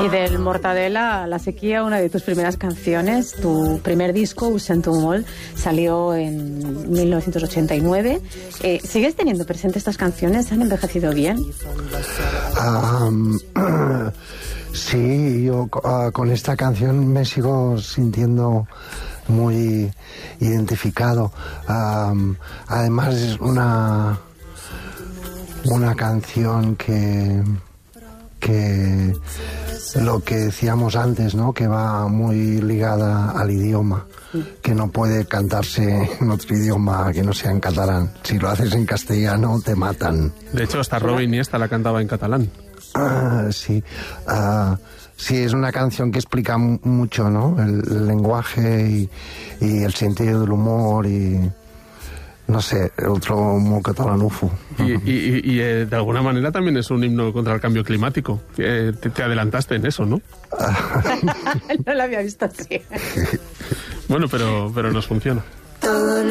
Y del Mortadela a la sequía, una de tus primeras canciones, tu primer disco, Ho sento molt, salió en 1989. ¿Sigues teniendo presente estas canciones? ¿Han envejecido bien? Sí, yo con esta canción me sigo sintiendo muy identificado. Además es una canción que lo que decíamos antes, ¿no? Que va muy ligada al idioma, que no puede cantarse en otro idioma que no sea en catalán. Si lo haces en castellano te matan. De hecho, hasta Robin Iniesta la cantaba en catalán. Sí. Sí, es una canción que explica mucho, ¿no? El lenguaje y el sentido del humor y... no sé, otro molt catalanufo. Y de alguna manera también es un himno contra el cambio climático. Te adelantaste en eso, ¿no? No lo había visto así. Bueno, pero nos funciona.